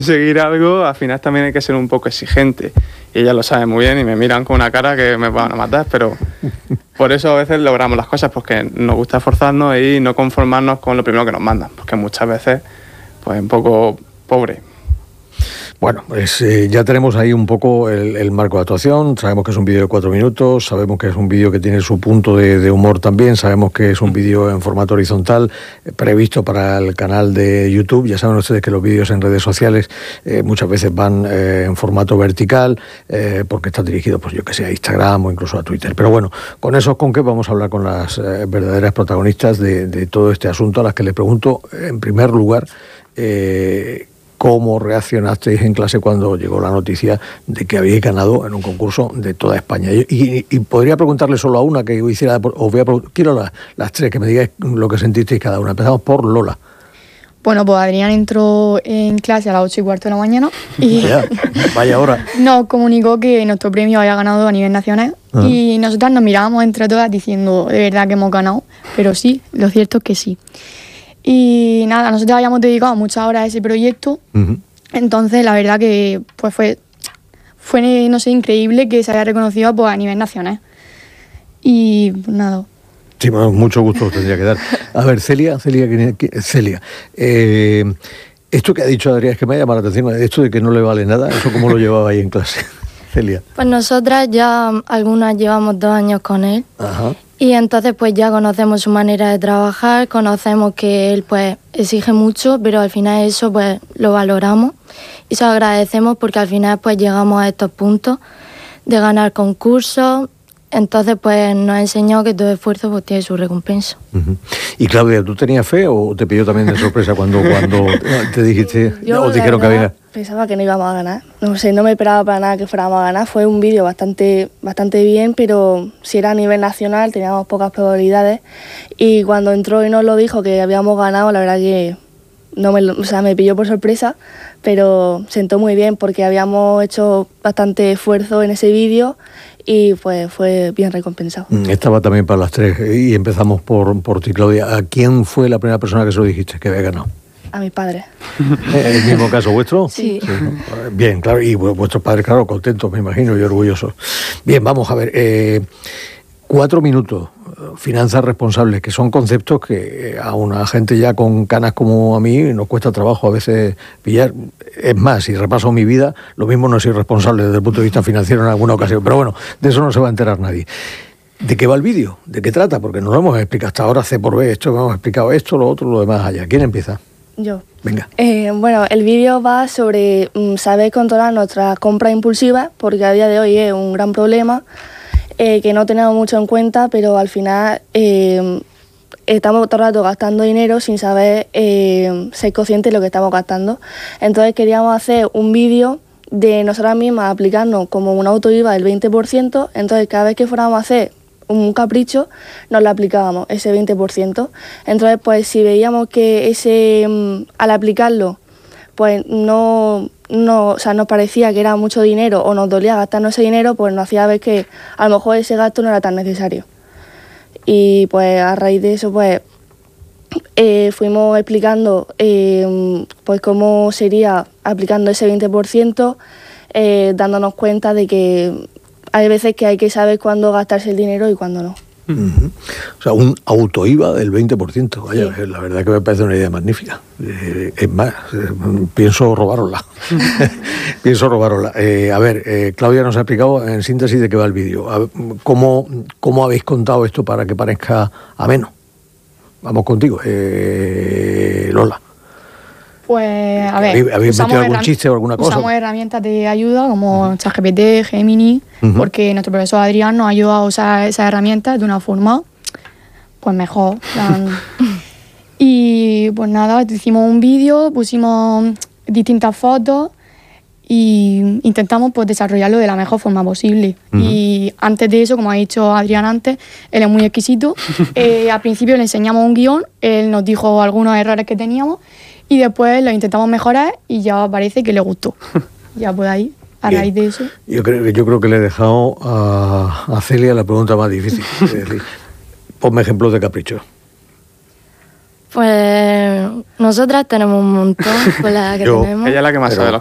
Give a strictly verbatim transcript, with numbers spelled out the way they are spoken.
Seguir algo, al final también hay que ser un poco exigente. Y ella lo sabe muy bien y me miran con una cara que me van a matar, pero por eso a veces logramos las cosas, porque nos gusta esforzarnos y no conformarnos con lo primero que nos mandan, porque muchas veces, pues, un poco pobre. Bueno, pues eh, ya tenemos ahí un poco el, el marco de actuación. Sabemos que es un vídeo de cuatro minutos, sabemos que es un vídeo que tiene su punto de, de humor también, sabemos que es un vídeo en formato horizontal, eh, previsto para el canal de YouTube. Ya saben ustedes que los vídeos en redes sociales eh, muchas veces van eh, en formato vertical, eh, porque están dirigidos, pues yo que sé, a Instagram o incluso a Twitter. Pero bueno, con eso, ¿con qué vamos a hablar con las eh, verdaderas protagonistas de, de todo este asunto, a las que le pregunto, en primer lugar, eh, ¿cómo reaccionasteis en clase cuando llegó la noticia de que habíais ganado en un concurso de toda España? Y, y, y podría preguntarle solo a una que hiciera, os voy a quiero la, las tres, que me digáis lo que sentisteis cada una. Empezamos por Lola. Bueno, pues Adrián entró en clase a las ocho y cuarto de la mañana y vaya, vaya hora. Nos comunicó que nuestro premio había ganado a nivel nacional. Uh-huh. Y nosotras nos mirábamos entre todas diciendo, de verdad que hemos ganado, pero sí, lo cierto es que sí. Y nada, nosotros habíamos dedicado muchas horas a ese proyecto, uh-huh. Entonces la verdad que pues fue, fue, no sé, increíble que se haya reconocido pues, a nivel nacional. Y pues nada. Sí, mucho gusto tendría que dar. A ver, Celia, Celia, Celia, eh, esto que ha dicho Adrián es que me ha llamado la atención, esto de que no le vale nada, ¿eso cómo lo llevaba ahí en clase? Celia. Pues nosotras ya algunas llevamos dos años con él. Ajá. Y entonces pues ya conocemos su manera de trabajar, conocemos que él pues exige mucho, pero al final eso pues lo valoramos y se lo agradecemos porque al final pues llegamos a estos puntos de ganar concursos. Entonces pues nos ha enseñado que todo esfuerzo pues tiene su recompensa. Uh-huh. Y Claudia, ¿tú tenías fe o te pilló también de sorpresa cuando, cuando te dijiste, yo, o dijeron que había? Pensaba que no íbamos a ganar. No sé, no me esperaba para nada que fuéramos a ganar. Fue un vídeo bastante, bastante bien, pero si era a nivel nacional teníamos pocas probabilidades. Y cuando entró y nos lo dijo que habíamos ganado, la verdad que no me, o sea, me pilló por sorpresa, pero sentó muy bien porque habíamos hecho bastante esfuerzo en ese vídeo. Y pues fue bien recompensado. Estaba también para las tres. Y empezamos por, por ti, Claudia. ¿A quién fue la primera persona que se lo dijiste que había ganado? A mis padres. ¿El mismo caso vuestro? Sí. sí ¿no? Bien, claro. Y vuestros padres, claro, contentos, me imagino, y orgullosos. Bien, vamos a ver. Eh, cuatro minutos. Finanzas responsables, que son conceptos que a una gente ya con canas como a mí nos cuesta trabajo a veces pillar. Es más, si repaso mi vida, lo mismo no soy responsable desde el punto de vista financiero en alguna ocasión, pero bueno, de eso no se va a enterar nadie. ¿De qué va el vídeo? ¿De qué trata? Porque nos lo hemos explicado hasta ahora, C por B, esto, hemos explicado esto, lo otro, lo demás allá. ¿Quién empieza? Yo. Venga. Eh, bueno, el vídeo va sobre um, saber controlar nuestras compras impulsivas, porque a día de hoy es un gran problema. Eh, que no tenemos mucho en cuenta, pero al final eh, estamos todo el rato gastando dinero sin saber eh, ser conscientes de lo que estamos gastando. Entonces queríamos hacer un vídeo de nosotras mismas aplicarnos como un auto I V A del veinte por ciento, entonces cada vez que fuéramos a hacer un capricho nos lo aplicábamos, ese veinte por ciento. Entonces pues si veíamos que ese al aplicarlo pues no... No, o sea, nos parecía que era mucho dinero o nos dolía gastarnos ese dinero, pues nos hacía ver que a lo mejor ese gasto no era tan necesario. Y pues a raíz de eso, pues eh, fuimos explicando eh, pues cómo sería aplicando ese veinte por ciento, eh, dándonos cuenta de que hay veces que hay que saber cuándo gastarse el dinero y cuándo no. Uh-huh. O sea, un auto I V A del veinte por ciento. Vaya, sí. La verdad que me parece una idea magnífica. Eh, es más, eh, pienso robárosla. pienso robárosla. Eh, a ver, eh, Claudia nos ha explicado en síntesis de qué va el vídeo. ¿Cómo, ¿Cómo habéis contado esto para que parezca ameno? Vamos contigo, eh, Lola. Pues, a ver, ¿Habéis, ¿habéis metido algún herram- chiste o alguna cosa? Usamos herramientas de ayuda como uh-huh. ChatGPT, Gemini, uh-huh. porque nuestro profesor Adrián nos ayuda a usar esas herramientas de una forma pues mejor. Y pues nada, hicimos un vídeo, pusimos distintas fotos y intentamos pues desarrollarlo de la mejor forma posible. Uh-huh. Y antes de eso, como ha dicho Adrián antes, él es muy exquisito. eh, al principio le enseñamos un guión, él nos dijo algunos errores que teníamos y después lo intentamos mejorar y ya parece que le gustó. Ya por ahí, a Bien. raíz de eso. Yo creo, yo creo que le he dejado a, a Celia la pregunta más difícil. Es decir, ponme ejemplos de caprichos. Pues nosotras tenemos un montón con la que Yo- tenemos. Ella es la que más Pero- sabe de los